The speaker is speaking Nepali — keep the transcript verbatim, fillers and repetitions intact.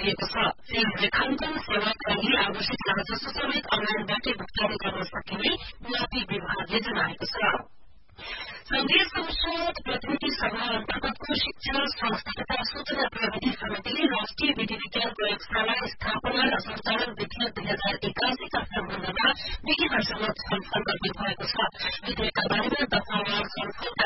दिएको छ। फिल्म लेखाङ्कन सेवाका लागि आवश्यक राजस्व समेत अनलाइनबाटै भुक्तानी गर्न सकिने न्याय विभागले जनाएको छ। संघीय संसद प्रतिनिधि सभा अन्तर्गतको शिक्षा स्वास्थ्य तथा सूचना प्रविधि समितिले राष्ट्रिय विधि विज्ञान प्रयोगशाला स्थापना र सञ्चालन विधेयक दुई हजार एकासीका सम्बन्धमा बिहिबारसम्म छलफल गर्ने भएको छ। विधेयकका बारेमा दफावार छलफलका